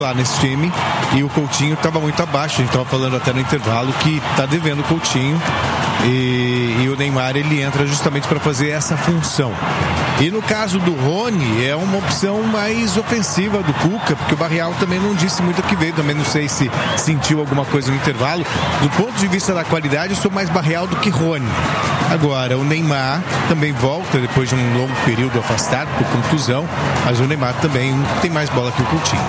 lá nesse time e o Coutinho estava muito abaixo. A gente estava falando até no intervalo que está devendo o Coutinho e o Neymar ele entra justamente para fazer essa função. E no caso do Rony é uma opção mais ofensiva do Cuca, porque o Barreal também não disse muito o que veio, também não sei se sentiu alguma coisa no intervalo. Do ponto de vista da qualidade, eu sou mais Barreal do que Rony. Agora, o Neymar também volta depois de um longo período afastado por contusão, mas o Neymar também tem mais bola que o Coutinho.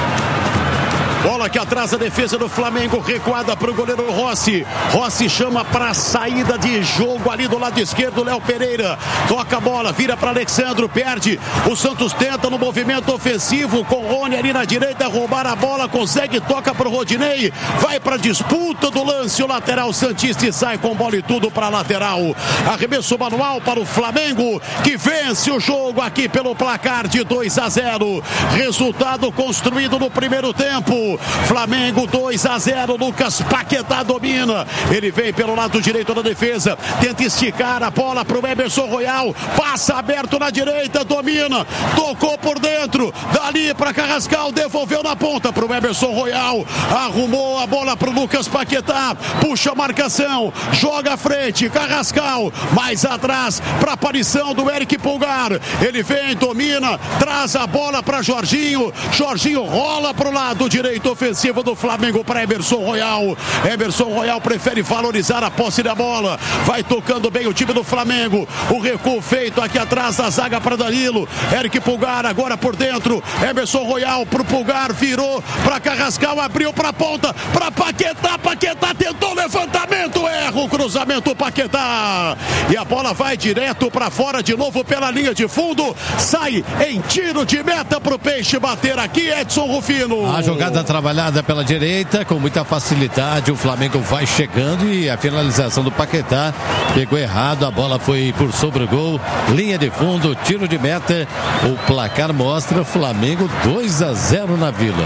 Bola que atrasa a defesa do Flamengo, recuada para o goleiro Rossi. Rossi chama para a saída de jogo ali do lado esquerdo, Léo Pereira. Toca a bola, vira para Alexandro, perde. O Santos tenta no movimento ofensivo com o Rony ali na direita, roubar a bola, consegue, toca para o Rodinei. Vai para a disputa do lance, o lateral santista e sai com bola e tudo para a lateral. Arremesso manual para o Flamengo, que vence o jogo aqui pelo placar de 2-0. Resultado construído no primeiro tempo. Flamengo 2-0, Lucas Paquetá domina, ele vem pelo lado direito da defesa, tenta esticar a bola para o Emerson Royal, passa aberto na direita, domina, tocou por dentro, dali para Carrascal, devolveu na ponta para o Emerson Royal, arrumou a bola para o Lucas Paquetá, puxa a marcação, joga à frente, Carrascal, mais atrás para a aparição do Eric Pulgar, ele vem, domina, traz a bola para Jorginho, Jorginho rola para o lado direito ofensivo do Flamengo para Emerson Royal. Emerson Royal prefere valorizar a posse da bola. Vai tocando bem o time do Flamengo. O recuo feito aqui atrás da zaga para Danilo. Eric Pulgar agora por dentro. Emerson Royal para o Pulgar, virou para Carrascal, abriu para a ponta, para Paquetá. Paquetá tentou levantamento, erra o cruzamento Paquetá. E a bola vai direto para fora de novo pela linha de fundo. Sai em tiro de meta para o Peixe bater aqui, Edson Rufino. A jogada trabalhada pela direita, com muita facilidade, o Flamengo vai chegando e a finalização do Paquetá pegou errado, a bola foi por sobre o gol, linha de fundo, tiro de meta, o placar mostra Flamengo 2-0 na Vila.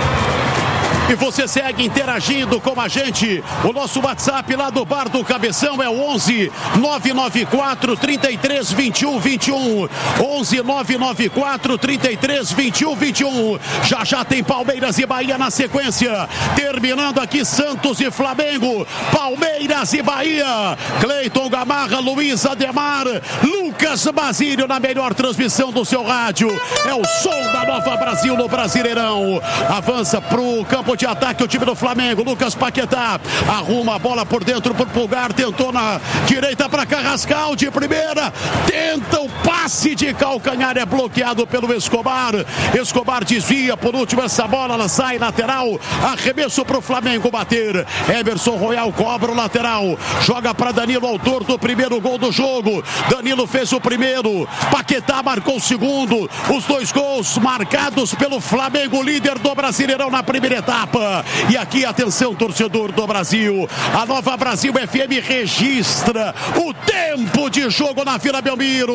E você segue interagindo com a gente. O nosso WhatsApp lá do Bar do Cabeção é o 11 994 33 21 21. 11 994 33 21 21. Já tem Palmeiras e Bahia na sequência. Terminando aqui Santos e Flamengo. Palmeiras e Bahia. Cleiton Gamarra, Luiz Ademar, Lucas Basílio na melhor transmissão do seu rádio. É o som da Nova Brasil no Brasileirão. Avança pro campo de ataque o time do Flamengo, Lucas Paquetá arruma a bola por dentro por Pulgar, tentou na direita para Carrascal de primeira, tenta o passe de calcanhar, é bloqueado pelo Escobar. Escobar desvia, por último essa bola, ela sai lateral, arremesso para o Flamengo bater. Emerson Royal cobra o lateral, joga para Danilo, autor do primeiro gol do jogo. Danilo fez o primeiro, Paquetá marcou o segundo, os dois gols marcados pelo Flamengo, líder do Brasileirão na primeira etapa. E aqui, atenção, torcedor do Brasil, a Nova Brasil FM registra o tempo de jogo na Vila Belmiro.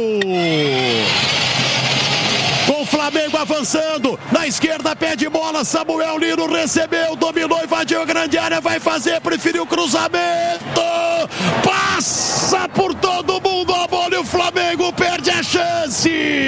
Com o Flamengo avançando, na esquerda pede bola, Samuel Lino recebeu, dominou, invadiu a grande área, vai fazer, preferiu o cruzamento, passa por todo mundo a bola e o Flamengo perde a chance.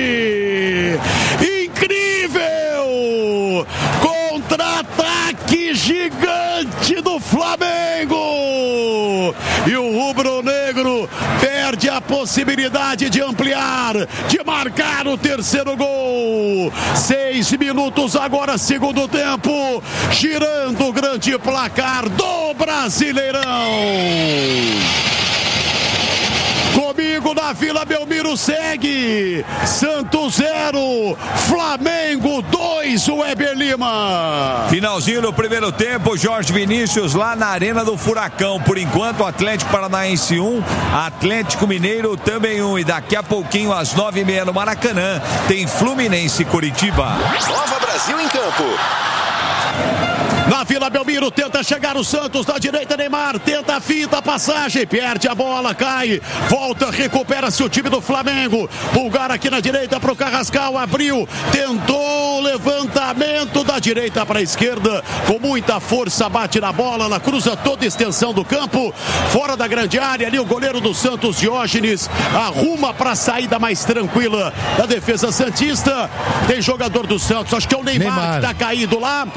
Incrível! Contra-ataque gigante do Flamengo! E o rubro-negro perde a possibilidade de ampliar, de marcar o terceiro gol. 6 minutos agora, segundo tempo, girando o grande placar do Brasileirão. Comigo na Vila Belmiro segue Santos 0, Flamengo 2, Weber Lima. Finalzinho do primeiro tempo, Jorge Vinícius lá na Arena do Furacão. Por enquanto, Atlético Paranaense 1, Atlético Mineiro também 1. E daqui a pouquinho, às 9h30 no Maracanã, tem Fluminense e Curitiba. Nova Brasil em campo. Na Vila Belmiro, tenta chegar o Santos, da direita Neymar, tenta a finta, a passagem, perde a bola, cai, volta, recupera-se o time do Flamengo. Pulgar aqui na direita para o Carrascal, abriu, tentou, levantamento da direita para a esquerda, com muita força, bate na bola, ela cruza toda a extensão do campo, fora da grande área, ali o goleiro do Santos, Diógenes, arruma para a saída mais tranquila da defesa santista. Tem jogador do Santos, acho que é o Neymar. Que tá caído lá.